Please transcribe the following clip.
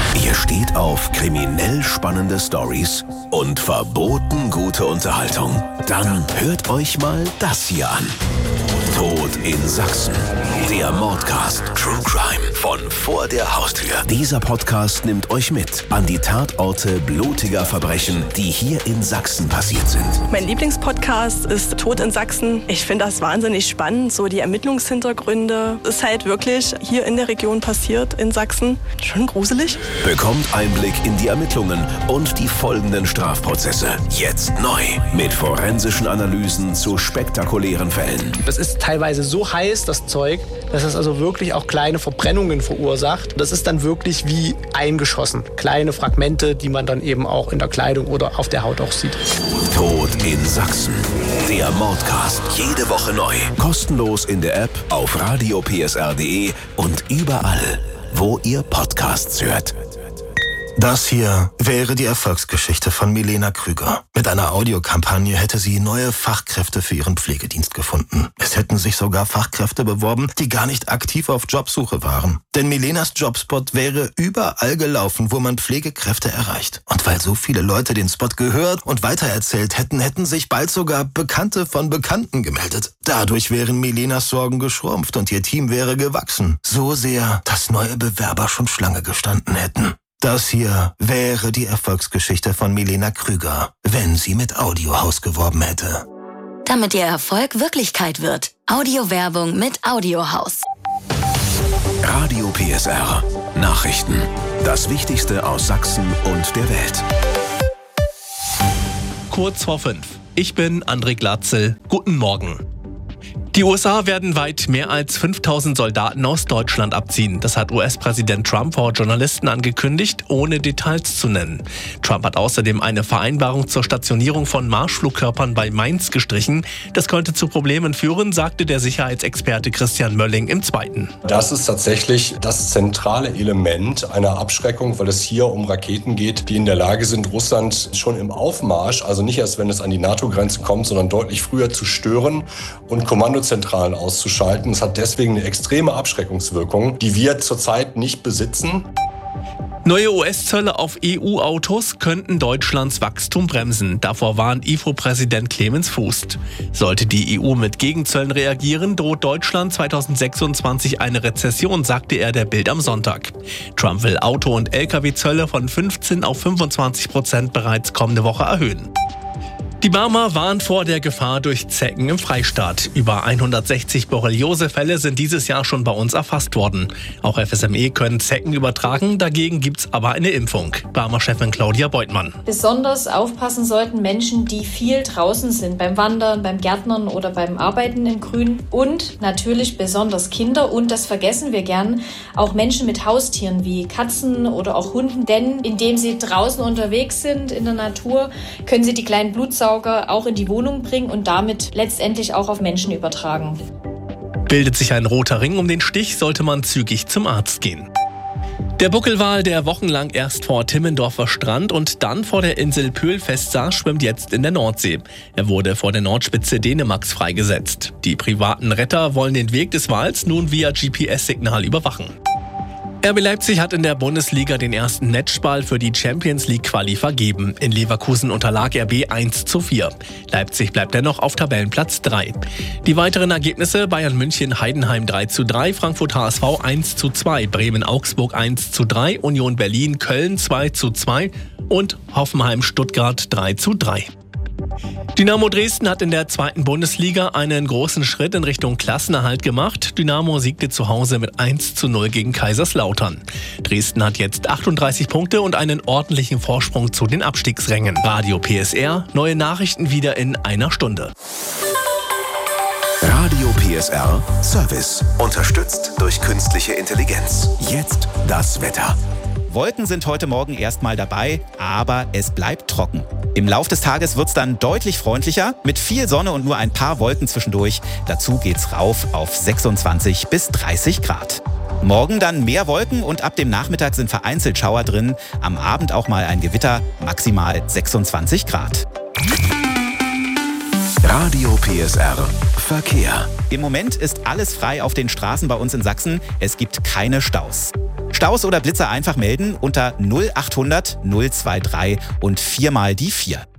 Ihr steht auf kriminell spannende Storys und verboten gute Unterhaltung? Dann hört euch mal das hier an. Tod in Sachsen. Der Mordcast True Crime von vor der Haustür. Dieser Podcast nimmt euch mit an die Tatorte blutiger Verbrechen, die hier in Sachsen passiert sind. Mein Lieblingspodcast ist Tod in Sachsen. Ich finde das wahnsinnig spannend, so die Ermittlungshintergründe. Ist halt wirklich hier in der Region passiert, in Sachsen. Schon gruselig. Bekommt Einblick in die Ermittlungen und die folgenden Strafprozesse. Jetzt neu mit forensischen Analysen zu spektakulären Fällen. Das ist teilweise so heiß, das Zeug, dass es also wirklich auch kleine Verbrennungen verursacht. Das ist dann wirklich wie eingeschossen. Kleine Fragmente, die man dann eben auch in der Kleidung oder auf der Haut auch sieht. Tod in Sachsen. Der Mordcast. Jede Woche neu. Kostenlos in der App, auf radiopsr.de und überall, wo ihr Podcasts hört. Das hier wäre die Erfolgsgeschichte von Milena Krüger. Mit einer Audiokampagne hätte sie neue Fachkräfte für ihren Pflegedienst gefunden. Es hätten sich sogar Fachkräfte beworben, die gar nicht aktiv auf Jobsuche waren. Denn Milenas Jobspot wäre überall gelaufen, wo man Pflegekräfte erreicht. Und weil so viele Leute den Spot gehört und weitererzählt hätten, hätten sich bald sogar Bekannte von Bekannten gemeldet. Dadurch wären Milenas Sorgen geschrumpft und ihr Team wäre gewachsen. So sehr, dass neue Bewerber schon Schlange gestanden hätten. Das hier wäre die Erfolgsgeschichte von Milena Krüger, wenn sie mit Audiohaus geworben hätte. Damit ihr Erfolg Wirklichkeit wird. Audiowerbung mit Audiohaus. Radio PSR. Nachrichten. Das Wichtigste aus Sachsen und der Welt. Kurz vor 5. Ich bin André Glatzel. Guten Morgen. Die USA werden weit mehr als 5000 Soldaten aus Deutschland abziehen. Das hat US-Präsident Trump vor Journalisten angekündigt, ohne Details zu nennen. Trump hat außerdem eine Vereinbarung zur Stationierung von Marschflugkörpern bei Mainz gestrichen. Das könnte zu Problemen führen, sagte der Sicherheitsexperte Christian Mölling im Zweiten. Das ist tatsächlich das zentrale Element einer Abschreckung, weil es hier um Raketen geht, die in der Lage sind, Russland schon im Aufmarsch, also nicht erst, wenn es an die NATO-Grenze kommt, sondern deutlich früher zu stören und Kommandozentralen auszuschalten. Es hat deswegen eine extreme Abschreckungswirkung, die wir zurzeit nicht besitzen. Neue US-Zölle auf EU-Autos könnten Deutschlands Wachstum bremsen. Davor warnt IFO-Präsident Clemens Fuß. Sollte die EU mit Gegenzöllen reagieren, droht Deutschland 2026 eine Rezession, sagte er der Bild am Sonntag. Trump will Auto- und Lkw-Zölle von 15% auf 25% bereits kommende Woche erhöhen. Die Barmer warnt vor der Gefahr durch Zecken im Freistaat. Über 160 Borreliose-Fälle sind dieses Jahr schon bei uns erfasst worden. Auch FSME können Zecken übertragen, dagegen gibt's aber eine Impfung. Barmer-Chefin Claudia Beutmann. Besonders aufpassen sollten Menschen, die viel draußen sind, beim Wandern, beim Gärtnern oder beim Arbeiten im Grün. Und natürlich besonders Kinder und, das vergessen wir gern, auch Menschen mit Haustieren wie Katzen oder auch Hunden. Denn indem sie draußen unterwegs sind in der Natur, können sie die kleinen Blutsauger auch in die Wohnung bringen und damit letztendlich auch auf Menschen übertragen. Bildet sich ein roter Ring um den Stich, sollte man zügig zum Arzt gehen. Der Buckelwal, der wochenlang erst vor Timmendorfer Strand und dann vor der Insel Pöhl festsaß, schwimmt jetzt in der Nordsee. Er wurde vor der Nordspitze Dänemarks freigesetzt. Die privaten Retter wollen den Weg des Wals nun via GPS-Signal überwachen. RB Leipzig hat in der Bundesliga den ersten Matchball für die Champions League Quali vergeben. In Leverkusen unterlag RB 1:4. Leipzig bleibt dennoch auf Tabellenplatz 3. Die weiteren Ergebnisse: Bayern München Heidenheim 3:3, Frankfurt HSV 1:2, Bremen Augsburg 1:3, Union Berlin Köln 2:2 und Hoffenheim Stuttgart 3:3. Dynamo Dresden hat in der zweiten Bundesliga einen großen Schritt in Richtung Klassenerhalt gemacht. Dynamo siegte zu Hause mit 1:0 gegen Kaiserslautern. Dresden hat jetzt 38 Punkte und einen ordentlichen Vorsprung zu den Abstiegsrängen. Radio PSR, neue Nachrichten wieder in einer Stunde. Radio PSR Service. Unterstützt durch künstliche Intelligenz. Jetzt das Wetter. Wolken sind heute Morgen erstmal dabei, aber es bleibt trocken. Im Lauf des Tages wird es dann deutlich freundlicher, mit viel Sonne und nur ein paar Wolken zwischendurch. Dazu geht's rauf auf 26 bis 30 Grad. Morgen dann mehr Wolken und ab dem Nachmittag sind vereinzelt Schauer drin. Am Abend auch mal ein Gewitter, maximal 26 Grad. Radio PSR Verkehr. Im Moment ist alles frei auf den Straßen bei uns in Sachsen. Es gibt keine Staus. Staus oder Blitzer einfach melden unter 0800 023 und 4 mal die 4.